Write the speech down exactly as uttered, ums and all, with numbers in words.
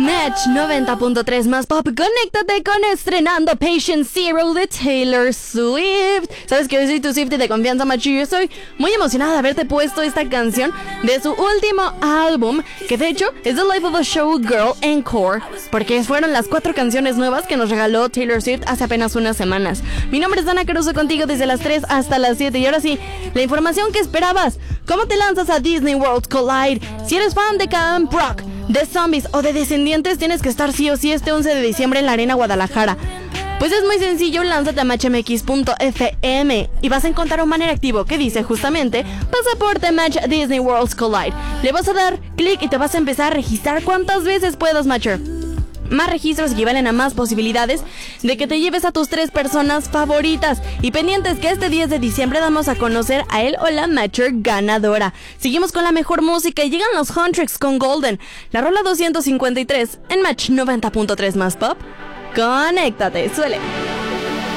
Match noventa punto tres más pop. Conéctate con Estrenando Patient Zero de Taylor Swift. Sabes que yo soy tu Swiftie de confianza, macho. Yo estoy muy emocionada de haberte puesto esta canción de su último álbum, que de hecho es The Life of a Showgirl Encore, porque fueron las cuatro canciones nuevas que nos regaló Taylor Swift hace apenas unas semanas. Mi nombre es Dana Caruso, contigo desde las tres hasta las siete. Y ahora sí, la información que esperabas. ¿Cómo te lanzas a Disney World Collide? Si eres fan de Camp Rock, de Zombies o de Descendientes, tienes que estar sí o sí este once de diciembre en la Arena Guadalajara. Pues es muy sencillo, lánzate a match m x punto f m y vas a encontrar un banner activo que dice justamente Pasaporte Match Disney World Collide. Le vas a dar clic y te vas a empezar a registrar cuantas veces puedas, matcher. Más registros equivalen a más posibilidades de que te lleves a tus tres personas favoritas. Y pendientes que este diez de diciembre damos a conocer a él o la matcher ganadora. Seguimos con la mejor música y llegan los Huntrix con Golden, la rola doscientos cincuenta y tres en Match noventa punto tres más pop. Conéctate, suele.